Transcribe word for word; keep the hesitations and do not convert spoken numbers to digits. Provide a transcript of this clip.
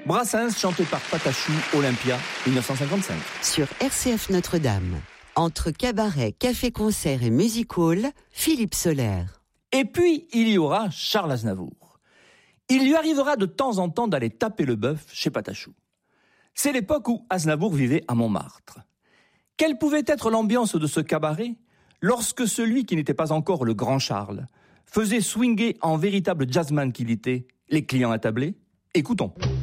Brassens chanté par Patachou, Olympia, dix-neuf cent cinquante-cinq. Sur R C F Notre-Dame, entre cabaret, café-concert et music hall, Philippe Soler. Et puis, il y aura Charles Aznavour. Il lui arrivera de temps en temps d'aller taper le bœuf chez Patachou. C'est l'époque où Aznavour vivait à Montmartre. Quelle pouvait être l'ambiance de ce cabaret lorsque celui qui n'était pas encore le grand Charles faisait swinger en véritable jazzman qu'il était les clients attablés? Écoutons.